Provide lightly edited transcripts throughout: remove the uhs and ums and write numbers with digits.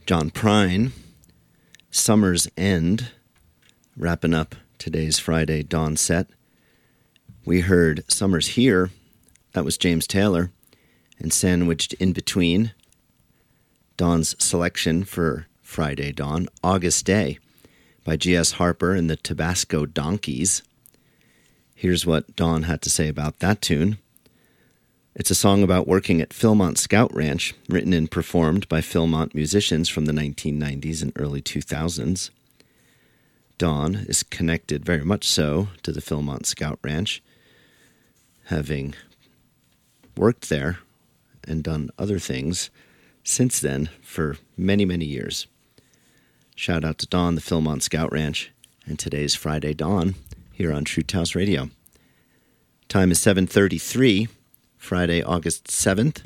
John Prine, Summer's End, wrapping up today's Friday Dawn set. We heard Summer's Here, that was James Taylor, and sandwiched in between, Dawn's selection for Friday Dawn, August Day, by G.S. Harper and the Tabasco Donkeys. Here's what Dawn had to say about that tune. It's a song about working at Philmont Scout Ranch, written and performed by Philmont musicians from the 1990s and early 2000s. Dawn is connected very much so to the Philmont Scout Ranch, having worked there and done other things since then for many, many years. Shout out to Dawn, the Philmont Scout Ranch, and today's Friday Dawn here on Truth House Radio. Time is 7:33. Friday, August 7th,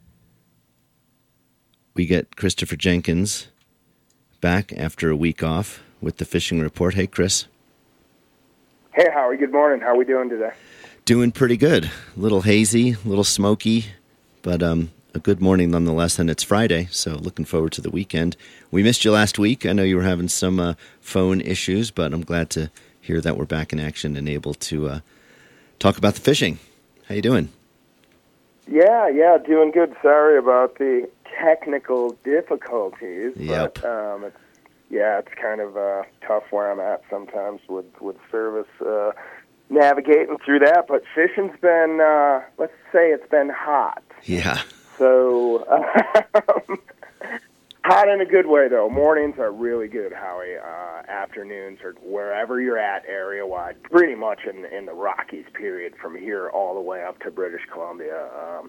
we get Christopher Jenkins back after a week off with the Fishing Report. Hey, Chris. Hey, Howie. Good morning. How are we doing today? Doing pretty good. A little hazy, a little smoky, but a good morning nonetheless, and it's Friday, so looking forward to the weekend. We missed you last week. I know you were having some phone issues, but I'm glad to hear that we're back in action and able to talk about the fishing. How you doing? Yeah, doing good. Sorry about the technical difficulties. Yep. But, it's kind of tough where I'm at sometimes with service navigating through that. But fishing's been, let's say it's been hot. Yeah. So, hot in a good way, though. Mornings are really good, Howie. Afternoons or wherever you're at area-wide, pretty much in the Rockies period from here all the way up to British Columbia.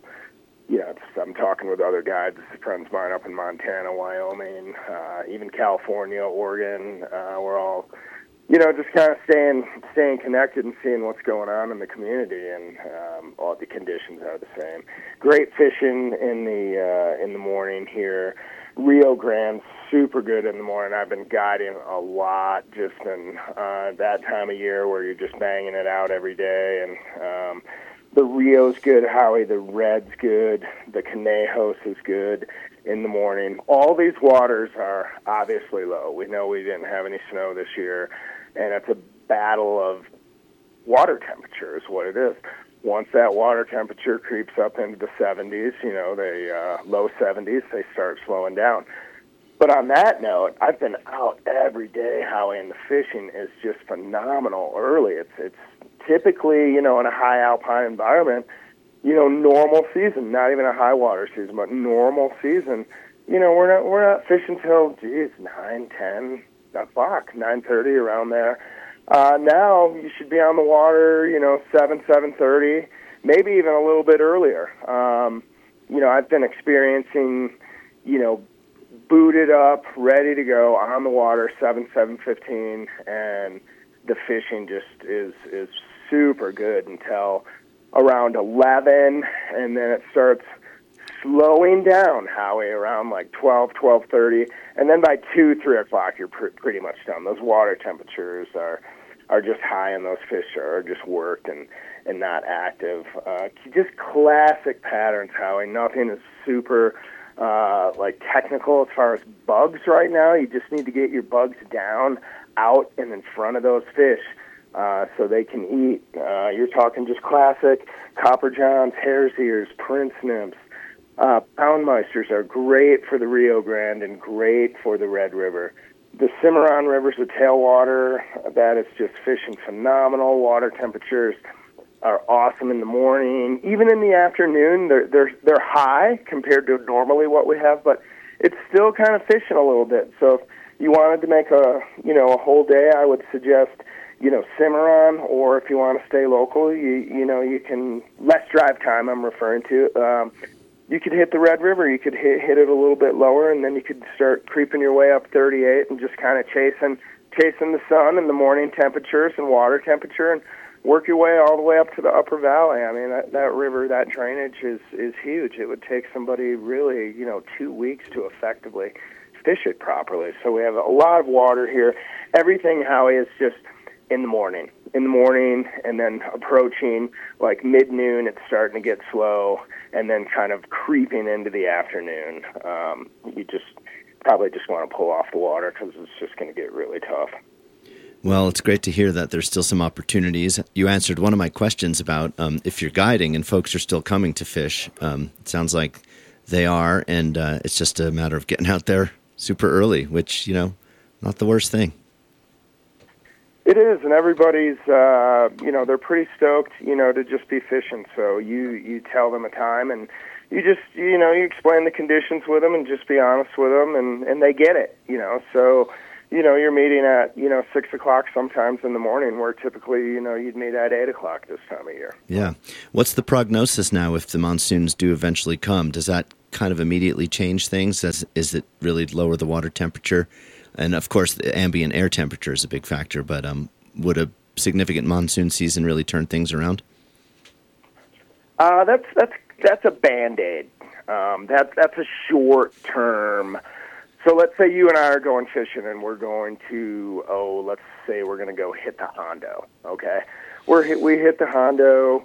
I'm talking with other guys, friends of mine up in Montana, Wyoming, even California, Oregon. We're all, just kind of staying connected and seeing what's going on in the community, and all the conditions are the same. Great fishing in the morning here. Rio Grande, super good in the morning. I've been guiding a lot just in that time of year where you're just banging it out every day. And the Rio's good, Howie. The Red's good. The Conejos is good in the morning. All these waters are obviously low. We know we didn't have any snow this year, and it's a battle of water temperature is what it is. Once that water temperature creeps up into the 70s, low 70s, they start slowing down. But on that note, I've been out every day, Howie, and the fishing is just phenomenal early. It's typically, in a high alpine environment, normal season, not even a high water season, but normal season, we're not fishing till, 9, 10 o'clock, 9:30, around there. Now you should be on the water, 7:30, maybe even a little bit earlier. I've been experiencing, booted up, ready to go on the water, 7:15, and the fishing just is super good until around 11, and then it starts slowing down, Howie, around like 12:30, and then by 2, 3 o'clock, you're pretty much done. Those water temperatures are just high, and those fish are just worked and not active. Just classic patterns, Howie. Nothing is super technical as far as bugs right now. You just need to get your bugs down, out, and in front of those fish so they can eat. You're talking just classic copper johns, hare's ears, prince nymphs. Poundmeisters are great for the Rio Grande and great for the Red River. The Cimarron River's a tailwater that is just fishing phenomenal. Water temperatures are awesome in the morning. Even in the afternoon, they're high compared to normally what we have, but it's still kind of fishing a little bit. So if you wanted to make a whole day, I would suggest Cimarron, or if you want to stay local, you can less drive time. I'm referring to. You could hit the Red River. You could hit it a little bit lower, and then you could start creeping your way up 38 and just kind of chasing the sun and the morning temperatures and water temperature, and work your way all the way up to the upper valley. I mean, that river, that drainage is huge. It would take somebody really, 2 weeks to effectively fish it properly. So we have a lot of water here. Everything, Howie, is just in the morning, and then approaching like mid-noon, it's starting to get slow, and then kind of creeping into the afternoon. probably just want to pull off the water because it's just going to get really tough. Well, it's great to hear that there's still some opportunities. You answered one of my questions about if you're guiding and folks are still coming to fish. It sounds like they are, and it's just a matter of getting out there super early, which, not the worst thing. It is, and everybody's, they're pretty stoked, to just be fishing. So you tell them a time, and you just, you explain the conditions with them and just be honest with them, and they get it, So, you're meeting at, 6 o'clock sometimes in the morning, where typically, you'd meet at 8 o'clock this time of year. Yeah. What's the prognosis now if the monsoons do eventually come? Does that kind of immediately change things? Is it really lower the water temperature? And, of course, the ambient air temperature is a big factor, but would a significant monsoon season really turn things around? That's a Band-Aid. That's a short term. So let's say you and I are going fishing, and we're going to, let's say we're going to go hit the Hondo, okay? We hit the Hondo,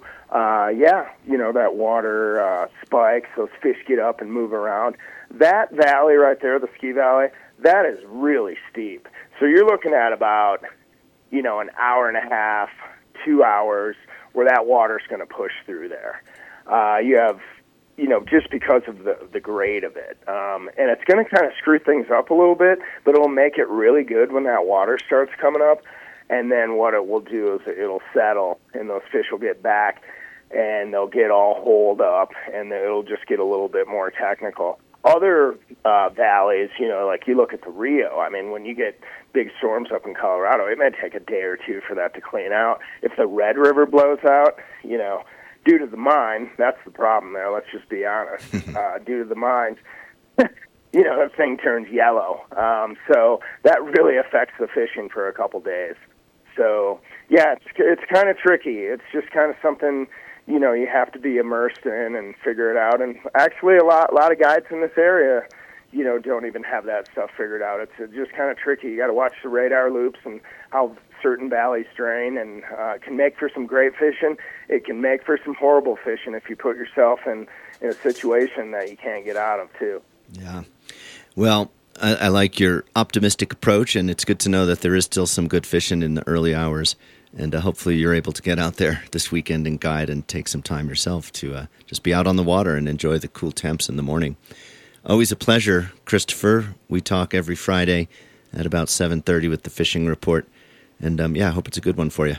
that water spikes, those fish get up and move around. That valley right there, the Ski Valley, that is really steep. So you're looking at about, an hour and a half, 2 hours, where that water's going to push through there. You have, just because of the grade of it. And it's going to kind of screw things up a little bit, but it'll make it really good when that water starts coming up. And then what it will do is it'll settle, and those fish will get back, and they'll get all holed up, and it'll just get a little bit more technical. Other valleys, like you look at the Rio, I mean, when you get big storms up in Colorado, it may take a day or two for that to clean out. If the Red River blows out, due to the mine, that's the problem there, let's just be honest. Due to the mines, that thing turns yellow. So that really affects the fishing for a couple days. So, yeah, it's kind of tricky. It's just kind of something, you have to be immersed in and figure it out. And actually, a lot of guides in this area, don't even have that stuff figured out. It's just kind of tricky. You got to watch the radar loops and how certain valleys drain, and it can make for some great fishing. It can make for some horrible fishing if you put yourself in a situation that you can't get out of, too. Yeah. Well, I like your optimistic approach, and it's good to know that there is still some good fishing in the early hours. And hopefully you're able to get out there this weekend and guide and take some time yourself to just be out on the water and enjoy the cool temps in the morning. Always a pleasure, Christopher. We talk every Friday at about 7:30 with the Fishing Report. And, I hope it's a good one for you.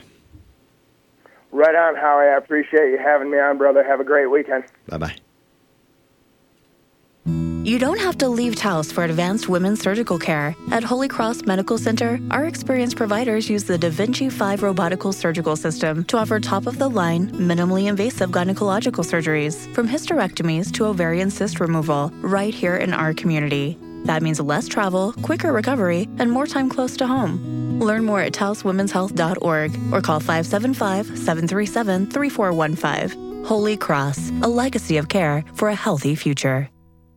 Right on, Howie. I appreciate you having me on, brother. Have a great weekend. Bye-bye. You don't have to leave Taos for advanced women's surgical care. At Holy Cross Medical Center, our experienced providers use the Da Vinci 5 robotical surgical system to offer top-of-the-line, minimally invasive gynecological surgeries, from hysterectomies to ovarian cyst removal, right here in our community. That means less travel, quicker recovery, and more time close to home. Learn more at taoswomenshealth.org or call 575-737-3415. Holy Cross, a legacy of care for a healthy future.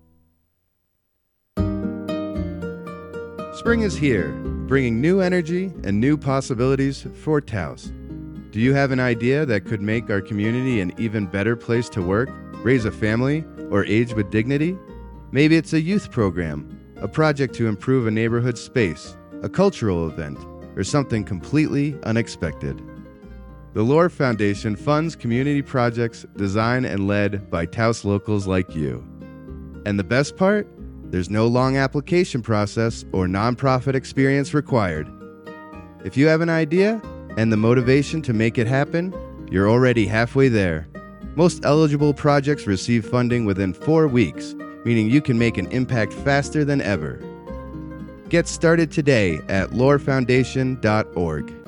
Spring is here, bringing new energy and new possibilities for Taos. Do you have an idea that could make our community an even better place to work, raise a family, or age with dignity? Maybe it's a youth program, a project to improve a neighborhood space, a cultural event, or something completely unexpected. The Lore Foundation funds community projects designed and led by Taos locals like you. And the best part? There's no long application process or nonprofit experience required. If you have an idea and the motivation to make it happen, you're already halfway there. Most eligible projects receive funding within 4 weeks, meaning you can make an impact faster than ever. Get started today at lorefoundation.org.